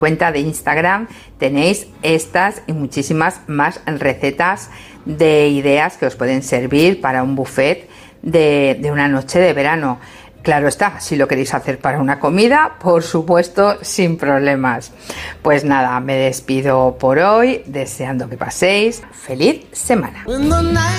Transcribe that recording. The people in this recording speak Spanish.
cuenta de Instagram tenéis estas y muchísimas más recetas de ideas que os pueden servir para un buffet de una noche de verano. Claro está, si lo queréis hacer para una comida, por supuesto, sin problemas. Pues nada, me despido por hoy, deseando que paséis feliz semana.